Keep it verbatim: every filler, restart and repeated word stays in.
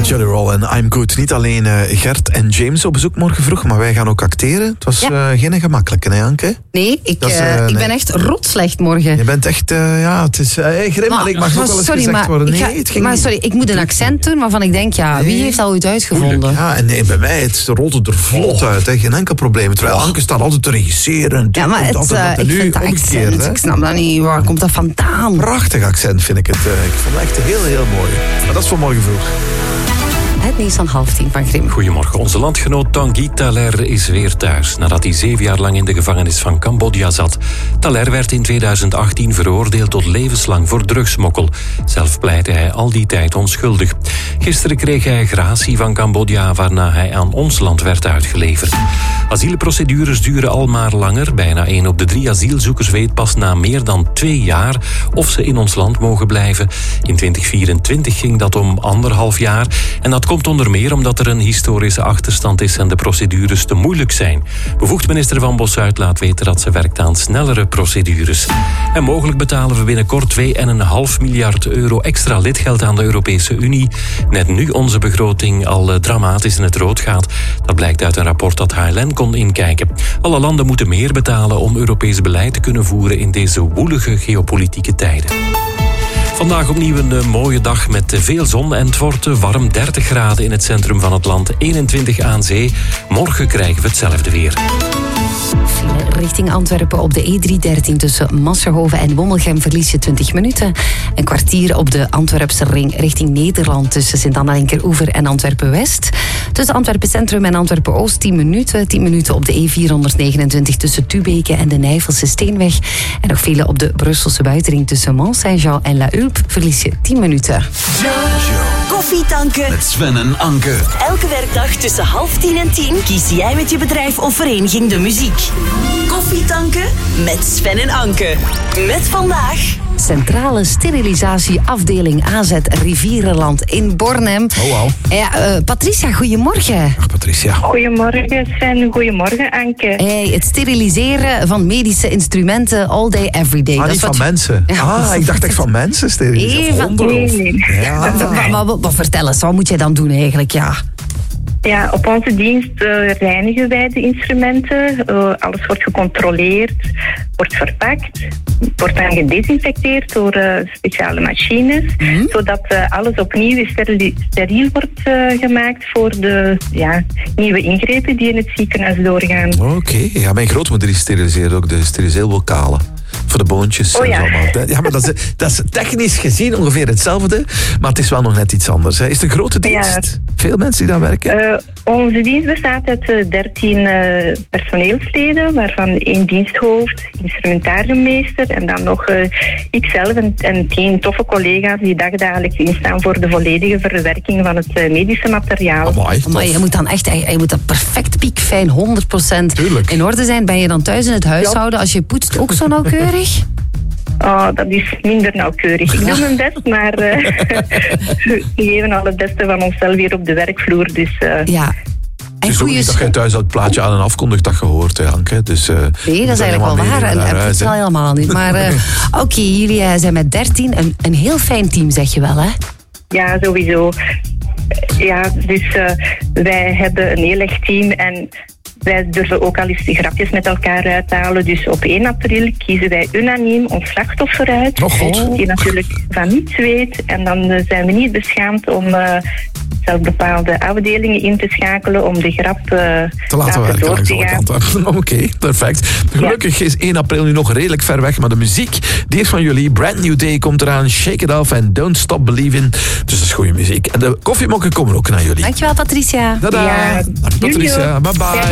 Jelly Roll en I'm Good. Niet alleen uh, Gert en James op bezoek morgen vroeg, maar wij gaan ook acteren. Het was ja. uh, geen gemakkelijke, hè Anke? Nee, ik, is, uh, uh, nee. ik ben echt rotslecht morgen. Je bent echt, uh, ja, het is... Uh, hey, Grim, maar, ik mag ook wel eens sorry, gezegd maar worden. Nee, ga, het ging maar niet. sorry, ik moet een accent doen waarvan ik denk, ja, wie nee. heeft dat ooit uitgevonden? Moeilijk. Ja, en nee, bij mij, het rolt er vlot oh. uit, hè, geen enkel probleem. Terwijl oh. Anke staat altijd te regisseren. Ja, maar het, uh, en ik nu vind dat accent, hè? Ik snap dat niet, waar komt dat vandaan? Prachtig accent vind ik het. Uh, ik vond het echt heel, heel mooi. Maar dat is voor morgen vroeg. Het nieuws van half tien van Grim. Goedemorgen. Onze landgenoot Tanguy Thaler is weer thuis nadat hij zeven jaar lang in de gevangenis van Cambodja zat. Thaler werd in tweeduizend achttien veroordeeld tot levenslang voor drugsmokkel. Zelf pleitte hij al die tijd onschuldig. Gisteren kreeg hij gratie van Cambodja, waarna hij aan ons land werd uitgeleverd. Asielprocedures duren al maar langer. Bijna één op de drie asielzoekers weet pas na meer dan twee jaar of ze in ons land mogen blijven. In twintig vierentwintig ging dat om anderhalf jaar. En dat komt onder meer omdat er een historische achterstand is en de procedures te moeilijk zijn. Bevoegd minister Van Bossuit laat weten dat ze werkt aan snellere procedures. En mogelijk betalen we binnenkort twee komma vijf miljard euro extra lidgeld aan de Europese Unie. Net nu onze begroting al dramatisch in het rood gaat. Dat blijkt uit een rapport dat H L N kon inkijken. Alle landen moeten meer betalen om Europees beleid te kunnen voeren in deze woelige geopolitieke tijden. Vandaag opnieuw een mooie dag met veel zon en het wordt warm, dertig graden in het centrum van het land, eenentwintig aan zee. Morgen krijgen we hetzelfde weer. Richting Antwerpen op de E driehonderddertien tussen Massenhoven en Wommelgem verlies je twintig minuten. Een kwartier op de Antwerpse ring richting Nederland tussen Sint-Anna-Linkeroever en Antwerpen-West. Tussen Antwerpen Centrum en Antwerpen-Oost tien minuten. tien minuten op de E vierhonderdnegenentwintig tussen Tubeke en de Nijvelse Steenweg. En nog vele op de Brusselse buitenring tussen Mont-Saint-Jean en La Hulpe verlies je tien minuten. Koffie tanken met Sven en Anke. Elke werkdag tussen half tien en tien kies jij met je bedrijf of vereniging de muziek. Koffie tanken met Sven en Anke. Met vandaag... Centrale sterilisatieafdeling A Z Rivierenland in Bornem. Oh, wow. Ja, uh, Patricia, goedemorgen. Ach, Patricia. Goedemorgen Sven, goedemorgen Anke. Hey, het steriliseren van medische instrumenten all day, every day. Ah, dat niet is van je... mensen. Ja, ah, ik dacht echt van mensen steriliseren. Van nee. Ja. Maar, maar, maar, maar vertel eens, wat moet jij dan doen eigenlijk? Ja. Ja, op onze dienst uh, reinigen wij de instrumenten. Uh, alles wordt gecontroleerd, wordt verpakt, wordt dan gedesinfecteerd door uh, speciale machines, mm-hmm. zodat uh, alles opnieuw steriel, steriel wordt uh, gemaakt voor de ja, nieuwe ingrepen die in het ziekenhuis doorgaan. Oké, okay. Ja, mijn grootmoeder is steriliseert ook de steriliseel-lokalen. Voor de boontjes. Oh, ja. En zo. Ja, maar dat is, dat is technisch gezien ongeveer hetzelfde, maar het is wel nog net iets anders. Hè. Is het een grote dienst? Ja. Veel mensen die daar werken? Uh, onze dienst bestaat uit dertien uh, personeelsleden, waarvan één diensthoofd, instrumentariummeester en dan nog uh, ikzelf en, en tien toffe collega's die dagdagelijks instaan voor de volledige verwerking van het uh, medische materiaal. Amai, maar je moet dan echt, je moet dat perfect piekfijn, honderd procent Tuurlijk. in orde zijn. Ben je dan thuis in het huishouden, ja. als je poetst, ook zo nauwkeurig? Oh, dat is minder nauwkeurig. Ik doe mijn best, maar uh, we geven al het beste van onszelf hier op de werkvloer. Dus, uh, ja. Het is ook niet dat je thuis dat plaatje aan en afkondigt dat je hoort, hè, Anke. Dus, uh, nee, dat is eigenlijk wel waar. En het is wel helemaal niet. Maar uh, oké, okay, jullie uh, zijn met dertien. Een, een heel fijn team, zeg je wel, hè? Ja, sowieso. Ja, dus uh, wij hebben een heel echt team en... Wij durven ook al eens grapjes met elkaar uithalen. Dus op één april kiezen wij unaniem ons slachtoffer uit. Oh God. Die natuurlijk van niets weet. En dan zijn we niet beschaamd om uh, zelf bepaalde afdelingen in te schakelen om de grap uh, te laten werken door langs te alle gaan. kanten. Oké, okay, perfect. Gelukkig ja. is één april nu nog redelijk ver weg, maar de muziek, die is van jullie. Brand New Day komt eraan, Shake It Off en Don't Stop Believing. Dus dat is goede muziek. En de koffiemokken komen ook naar jullie. Dankjewel, Patricia. Tada. Ja, Patricia, bye bye.